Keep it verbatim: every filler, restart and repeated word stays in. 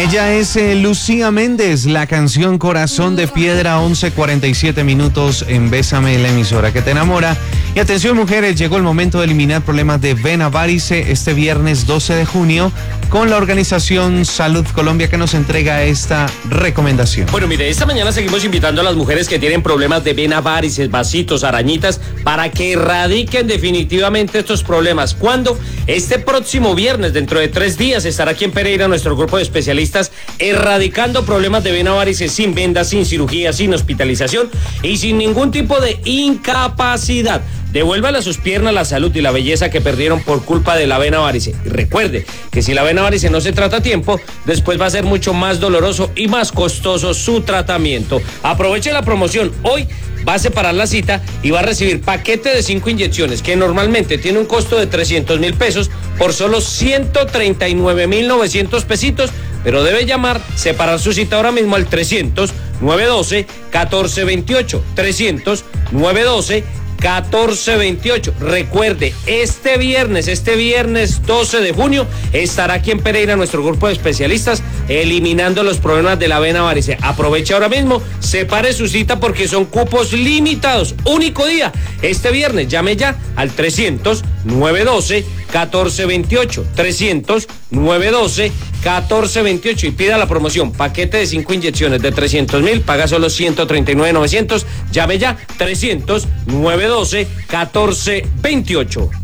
Ella es eh, Lucía Méndez, la canción Corazón de Piedra, once cuarenta y siete minutos en Bésame, la emisora que te enamora. Y atención mujeres, llegó el momento de eliminar problemas de vena varice este viernes doce de junio con la organización Salud Colombia, que nos entrega esta recomendación. Bueno, mire, esta mañana seguimos invitando a las mujeres que tienen problemas de vena varices, vasitos, arañitas, para que erradiquen definitivamente estos problemas. ¿Cuándo? Este próximo viernes, dentro de tres días, estará aquí en Pereira nuestro grupo de especialistas erradicando problemas de vena varices sin vendas, sin cirugía, sin hospitalización y sin ningún tipo de incapacidad. Devuélvale a sus piernas la salud y la belleza que perdieron por culpa de la vena varice. Y recuerde que si la vena varice no se trata a tiempo, después va a ser mucho más doloroso y más costoso su tratamiento. Aproveche la promoción. Hoy va a separar la cita y va a recibir paquete de cinco inyecciones que normalmente tiene un costo de trescientos mil pesos por solo ciento treinta y nueve mil novecientos pesitos, pero debe llamar, separar su cita ahora mismo al trescientos, nueve doce, catorce veintiocho, trescientos, nueve doce, catorce veintiocho. Recuerde, este viernes, este viernes doce de junio, estará aquí en Pereira nuestro grupo de especialistas eliminando los problemas de la vena varice. Aproveche ahora mismo, separe su cita porque son cupos limitados. Único día, este viernes, llame ya al trescientos, nueve doce, catorce veintiocho, trescientos, nueve doce, catorce veintiocho y pida la promoción. Paquete de cinco inyecciones de trescientos mil, paga solo ciento treinta y nueve mil novecientos. Llame ya, trescientos, nueve doce, catorce veintiocho.